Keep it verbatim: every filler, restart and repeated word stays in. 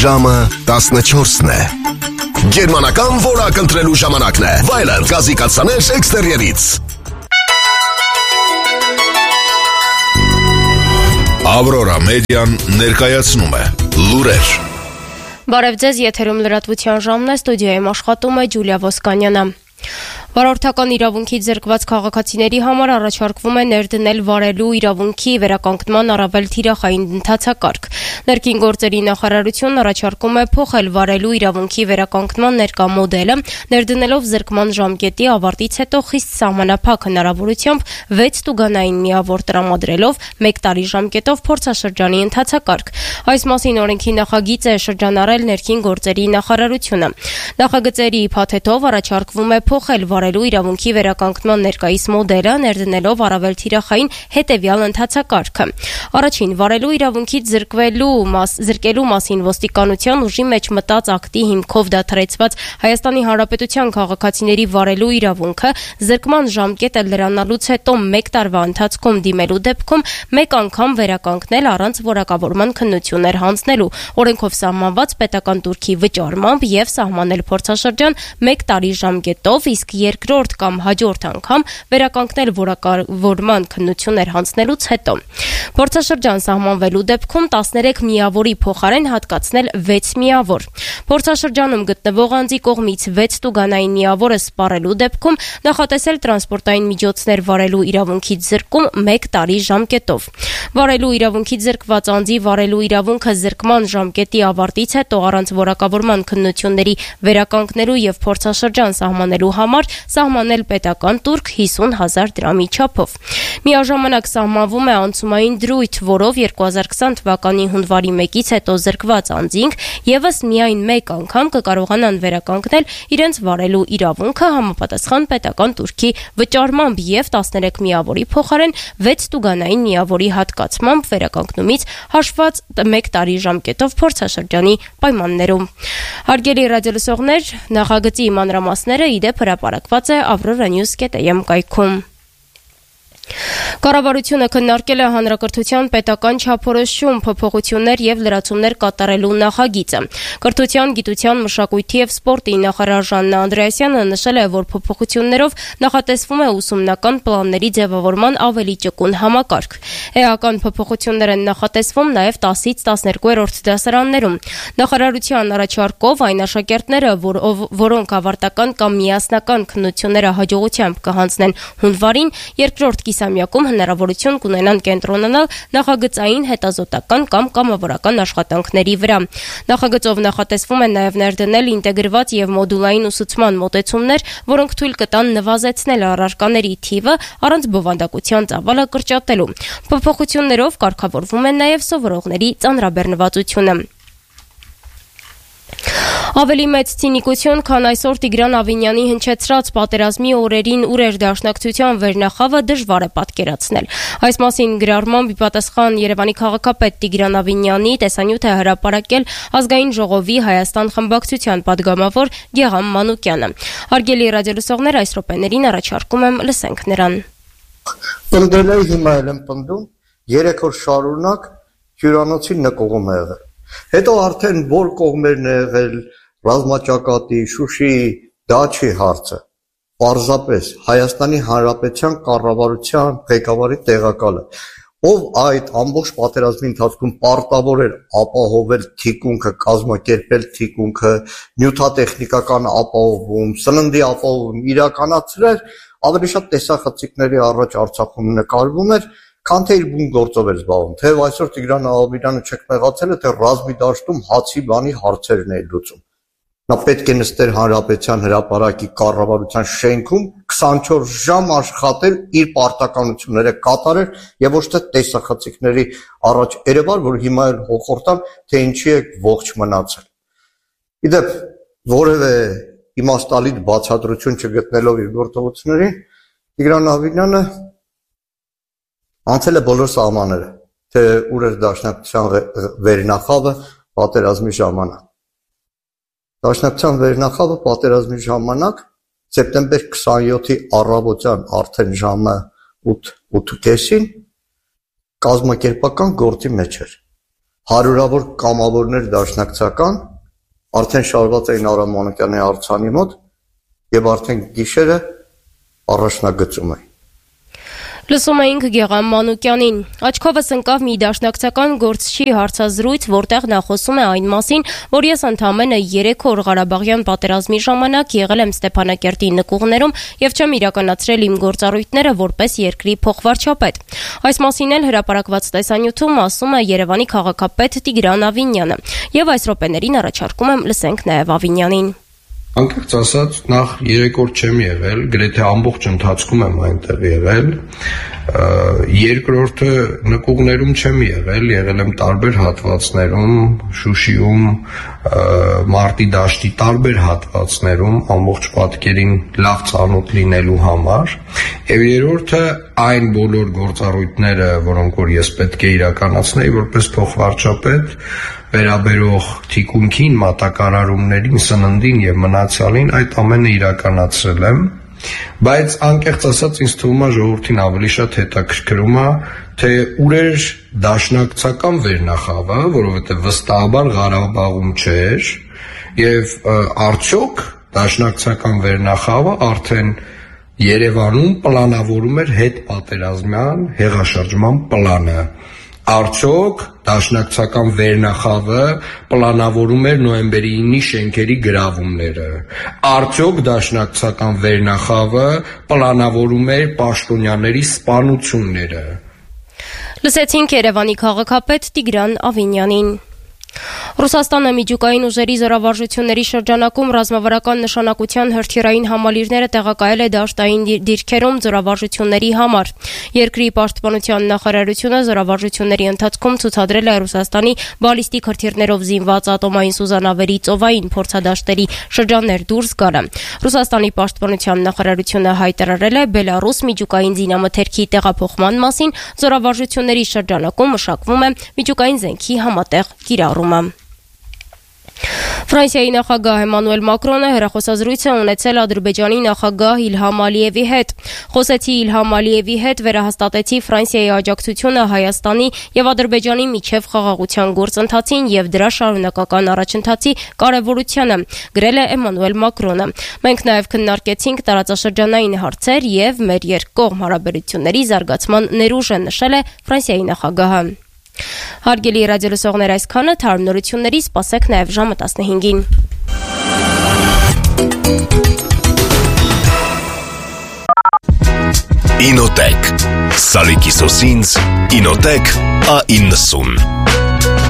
Ժամը տասնչորսն է։ Գերմանական որակ ընտրելու ժամանակն է։ Վայելն գազի կաթսաներ էքստերիերից։ Ավրորա մեդիան ներկայացնում է լուրեր։ Բարև ձեզ, եթերում լրատվության ժամն է, ստուդիայում աշխատում է Ջուլիա Ոսկանյանը։ Վարորդական իրավունքից զրկված քաղաքացիների համար առաջարկվում է ներդնել վարելու իրավունքի վերականգնման առավել թիրախային ընթացակարգ։ Ներքին գործերի նախարարությունն առաջարկում է փոխել վարելու իրավունքի վերականգնման ներկա մոդելը, ներդնելով զրկման ժամկետի ավարտից հետո խիստ սահմանափակ հնարավորությամբ վեց տուգանային միավոր տրամադրելով մեկ տարի ժամկետով փորձաշրջանի ընթացակարգ։ Այս մասին օրենքի նախագիծ է շրջանառել ներքին գործերի նախարարությունը։ Նախագծերի փաթեթով առաջարկվում է փոխել վարելու իրավունքի վերականգնման ներկայիս մոդելը, ներդնելով առավել թիրախային հետևյալ ընթացակարգը։ Առաջին, վարելու իրավունքից զրկվելու մաս, զրկելու մասին ոստիկանության ուժի մեջ մտած ակտի հիմքով դադարեցված Հայաստանի Հանրապետության քաղաքացիների վարելու իրավունքը զրկման ժամկետը լրանալուց հետո մեկ տարվա ընթացքում դիմելու դեպքում մեկ անգամ վերականգնել առանց որակավորման քննություններ հանձնելու, օրենքով սահմանված պետական տուրքի վճարմամբ եւ սահմանել փորձաշրջան մեկ տարի ժամկետով, իսկ երկրորդ կամ հաջորդ անգամ վերականգնել որակավորման քննություններ հանձնելուց հետո։ Փորձաշրջան սահմանվելու դեպքում տասներեք միավորի փոխարեն հատկացնել վեց միավոր։ Փորձաշրջանում գտնվող անձի կողմից վեց տուգանային միավորը սպառելու դեպքում նախատեսել տրանսպորտային միջոցներ վարելու իրավունքից զրկում մեկ տարի ժամկետով։ Վարելու իրավունքից զրկված անձի վարելու իրավունքը զրկման ժամկետի ավարտից հետո առանց որակավորման քննությունների վերականգնելու եւ փորձաշրջան սահմանելու համար սահմանել պետական տուրք հիսուն հազար դրամի չափով։ Միաժամանակ սահմանվում է անցումային դրույթ, որով երկու հազար քսան թվականի հունվարի մեկից հետո զրկված անձինք եւս միայն մեկ անգամ կկարողանան վերականգնել իրենց վարելու իրավունքը համապատասխան պետական տուրքի վճարմամբ եւ տասներեք միավորի փոխարեն վեց տուգանային միավորի հատկացմամբ վերականգնումից հաշված մեկ տարի ժամկետով փորձաշրջանի պայմաններում։ Հարգելի ռադիոլսողներ, նախագծի մանրամասները իդեպ հրապարակված է avroranews dot am կայքում։ Կառավարությունը քննարկել է հանրակրթության պետական չափորոշում, փոփոխություններ եւ լրացումներ կատարելու նախագիծը։ Կրթության, գիտության, մշակույթի եւ սպորտի նախարար Ժաննա Անդրեասյանը նշել է, որ փոփոխություններով նախատեսվում է ուսումնական պլանների ձևավորման ավելի ճկուն համակարգ։ Էական փոփոխություններ են նախատեսվում նաեւ տասից տասներկուերորդ դասարաններում։ Նախարարության առաջարկով այն աշակերտները, որ, որոնք ավարտական կամ միասնական քննությունները հաջողությամբ կհանձնեն հունվարին, երկրորդ կիսամյակում հնարավորություն կունենան կենտրոնանալ նախագծային, հետազոտական կամ կամավորական աշխատանքների վրա։ Նախագծով նախատեսվում է նաև ներդնել ինտեգրված եւ մոդուլային ուսուցման մոտեցումներ, որոնք թույլ կտան նվազեցնել առարկաների թիվը առանց բովանդակության ծավալը կրճատելու։ Փոփոխություններով կարգավորվում է նաև սովորողների ծանրաբեռնվածությունը։ Ավելի մեծ ցինիկություն, քան այսօր Տիգրան Ավինյանի հնչեցրած պատերազմի օրերին ուր դաշնակցության վերնախավը դժվար է պատկերացնել։ Այս մասին գրառմամբ ի պատասխան Երևանի քաղաքապետ Տիգրան Ավինյանի տեսանյութ է հրապարակել Ազգային ժողովի Հայաստան խմբակցության падգամավոր Գեգամ Մանուկյանը։ Հարգելի ռադիոլսողներ, այս րոպեներին առաջարկում եմ լսենք նրան։ Պնդել է հիմա էլ եմ պնդում, երեք օր շարունակ հյուրանոցի նկողում է եղել։ Հետո արդեն որ կողմերն է եղել ռազմաճակատի, Շուշիի, դա չի հարցը։ Պարզապես Հայաստանի Հանրապետության կառավարության ղեկավարի տեղակալը, ով այդ ամբողջ պատերազմի ընթացքում պարտավոր էր ապահովել թիկունքը, կազմակերպել թիկունքը, նյութատեխնիկական ապահովում, սննդի ապահովում իրականացրել, ավելի շատ տեսախցիկների առաջ Արցախում նկարվում էր, քան թե իր բուն գործով էր զբաղվում։ Թեև այսօր Տիգրան Ավինյանը չեք մեղացել է, թե ռազմի դաշտում հացի բանի հարցերն է լուծում։ Նա պետք է նստեր Հանրապետության հրապարակի կառավարության շենքում քսանչորս ժամ աշխատել, իր պարտականությունները կատարել եւ ոչ թե տեսախցիկների առաջ երևար, որ հիմա էլ հոխորտան, թե ինչի է ողջ մնացել։ Իդեպ որևէ իմաստալից բացատրություն չգտնելով իր գործողություններին, Տիգրան Ավինյանը անցել է բոլոր սահմանները, թե ուր էր դաշնակցության վերնախավը պատերազմի ժամանակ։ Դաշնակցության վերնախավը պատերազմի ժամանակ սեպտեմբեր քսանյոթի առավոտյան արդեն ժամը ութ ութ կեսին կազմակերպական գործի մեջ էր։ հարյուրավոր կամավորներ դաշնակցական արդեն շարված էին Արամ Մանուկյանի արձանի մոտ եւ արդեն գիշերը առաջնագծում էին։ Լսում էինք Գեղամ Մանուկյանին։ Աչքովս ընկավ մի դաշնակցական գործչի հարցազրույց, որտեղ նա խոսում է այն մասին, որ ես ընդամենը երեք օր Ղարաբաղյան պատերազմի ժամանակ եղել եմ Ստեփանակերտի նկուղներում եւ չեմ իրականացրել իմ գործառույթները որպես երկրի փոխվարչապետ։ Այս մասին էլ հրապարակված տեսանյութում ասում է Երևանի քաղաքապետ Տիգրան Ավինյանը։ Եվ այս րոպեներին առաջարկում եմ լսենք նաեւ Ավինյանին։ Անկեղծ ասած, նախ երեք օր չեմ եղել, գրեթե ամբողջ ընթացքում եմ այնտեղ եղել, երկրորդը նկուղներում չեմ եղել, եղել եմ տարբեր հատվածներում, Շուշիում, Մարտի դաշտի տարբեր հատվածներում, ամբողջ պատկերին լավ ծանոթ լինելու համար, եւ երրորդը այն բոլոր գործառույթները, որոնք որ ես պետք է իրականացնեի որպես փոխվարչապետ, վերաբերող թիկունքին, մատակարարումներին, սննդին եւ մնացյալին այդ ամենը իրականացրել եմ, բայց անկեղծ ասած ինձ թվում է ժողովրդին ավելի շատ հետաքրքրում է, թե ուր էր դաշնակցական վերնախավը, որովհետեւ վստահաբար Ղարաբաղում չէր, եւ արդյոք դաշնակցական վերնախավը արդեն Երևանում պլանավորում էր հետպատերազմյան հեղաշրջման պլանը։ Արդյոք դաշնակցական վերնախավը պլանավորում էր նոյեմբերի ինի շենքերի գրավումները։ Արդյոք դաշնակցական վերնախավը պլանավորում էր պաշտոնյաների սպանությունները։ Լսեցինք Երևանի քաղաքապետ Տիգրան Ավինյանին։ Ռուսաստանը միջուկային ուժերի զորավարժությունների շրջանակում ռազմավարական նշանակության հրթիռային համալիրները տեղակայել է դաշտային դիրքերում զորավարժությունների համար։ Երկրի պաշտպանության նախարարությունը զորավարժությունների ընթացքում ցուցադրել է Ռուսաստանի բալիստիկ հրթիռներով զինված ատոմային սուզանավերի ծովային փորձադաշտերի շրջաններ դուրս գալը։ Ռուսաստանի պաշտպանության նախարարությունը հայտարարել է Բելարուս միջուկային զինամթերքի տեղափոխման մասին, զորավարժությունների շրջանակում մշակվում է միջուկային զենքի համատեղ կիրառում։ Ֆրանսիայի նախագահ Էմանուել Մակրոնը հեռախոսազրույց է ունեցել Ադրբեջանի նախագահ Իլհամ Ալիևի հետ։ Խոսեցի Իլհամ Ալիևի հետ, վերահաստատեցի Ֆրանսիայի աջակցությունը Հայաստանի եւ Ադրբեջանի միջև խաղաղության գործընթացին եւ դրա շարունակական առաջընթացի կարեւորությանը, գրել է Էմանուել Մակրոնը։ Մենք նաեւ քննարկեցինք տարածաշրջանային հարցեր եւ մեր երկկողմ հարաբերությունների զարգացման ներուժը, նշել է Ֆրանսիայի նախագահը։ Հարգելի ռադիոլսողներ, այսքանը թարմ նորությունների, սպասեք նաև ժամը տասնհինգին։ Ինոտեք Սալիկի սոսինց Ինոտեք A իննսուն